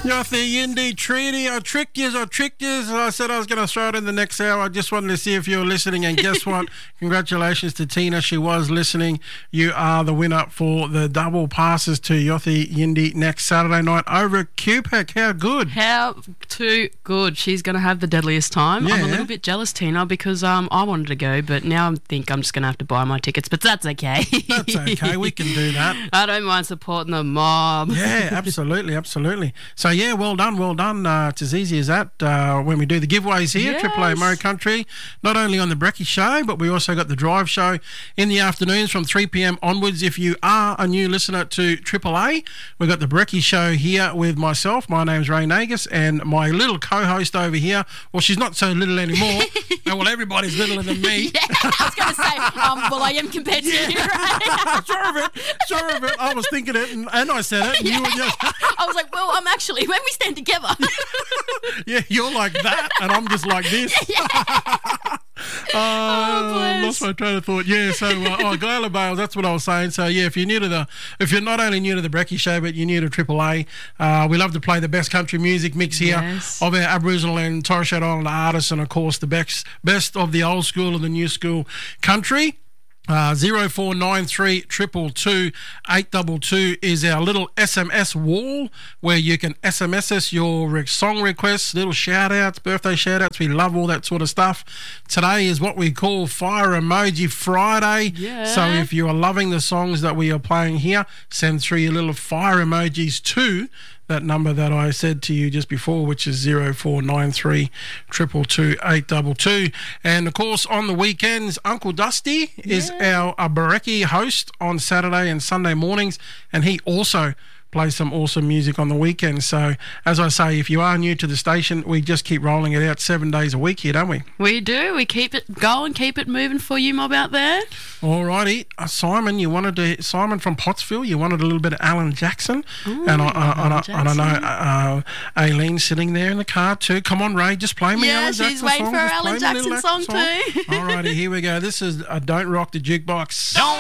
Yothy Yindi Treaty, I tricked you. I said I was going to throw it in the next hour. I just wanted to see if you were listening, and guess what? Congratulations to Tina. She was listening. You are the winner for the double passes to Yothy Yindi next Saturday night over at QPEC. How good? How too good. She's going to have the deadliest time. Yeah. I'm a little bit jealous, Tina, because I wanted to go, but now I think I'm just going to have to buy my tickets, but that's okay. That's okay. We can do that. I don't mind supporting the mob. Yeah, absolutely. So, yeah, well done. It's as easy as that when we do the giveaways here, Yes. Triple A Murray Country, not only on the Brekkie Show, but we also got the Drive Show in the afternoons from 3 p.m. onwards. If you are a new listener to Triple A, we've got the Brekkie Show here with myself. My name's Ray Nagus, and my little co-host over here, well, she's not so little anymore. And, well, everybody's littler than me. Yeah, I was going to say, well, I am compared to you, right? Sure of it. I was thinking it, and I said it. And Yeah. you were just... I was like, well, I'm actually, when we stand together. Yeah, you're like that, and I'm just like this. bless. Lost my train of thought. Yeah, so Gala Bales, that's what I was saying. So yeah, if you're not only new to the Brekkie Show, but you're new to Triple A, we love to play the best country music mix here Yes. of our Aboriginal and Torres Strait Islander artists, and of course the best of the old school and the new school country. 0493 222 822 is our little SMS wall where you can SMS us your song requests, little shout outs, birthday shout outs. We love all that sort of stuff. Today is what we call Fire Emoji Friday. Yeah. So if you are loving the songs that we are playing here, send through your little fire emojis to that number that I said to you just before, which is 0493 222 822. And of course, on the weekends, Uncle Dusty is our Brekkie host on Saturday and Sunday mornings, and he also plays some awesome music on the weekend. So, as I say, if you are new to the station, we just keep rolling it out 7 days a week here, don't we? We do. We keep it going, keep it moving for you, mob out there. Alrighty, Simon from Pottsville. You wanted a little bit of Alan Jackson, Ooh, and Alan I know Aileen sitting there in the car too. Come on, Ray, just play me Yeah, Alan she's Jackson waiting song. for her Just play Alan me a little Jackson song too. Alrighty, here we go. This is Don't Rock the Jukebox. Don't